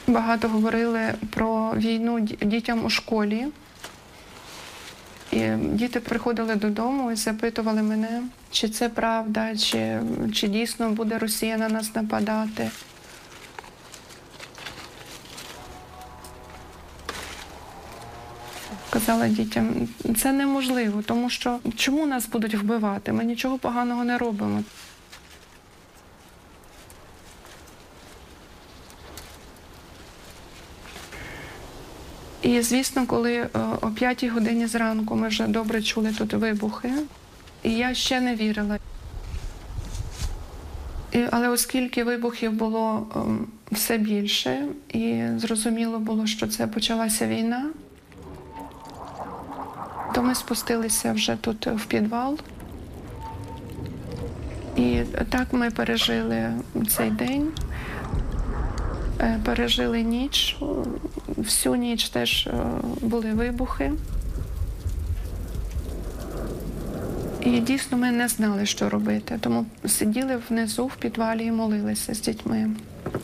Багато говорили про війну дітям у школі. І діти приходили додому і запитували мене, чи це правда, чи дійсно буде Росія на нас нападати. Казала дітям, це неможливо, тому що чому нас будуть вбивати? Ми нічого поганого не робимо. І, звісно, коли о 5-й годині зранку ми вже добре чули тут вибухи, і я ще не вірила. Але оскільки вибухів було все більше, і зрозуміло було, що це почалася війна, то ми спустилися вже тут в підвал. І так ми пережили цей день, пережили ніч. Всю ніч теж були вибухи. І дійсно ми не знали, що робити. Тому сиділи внизу в підвалі і молилися з дітьми.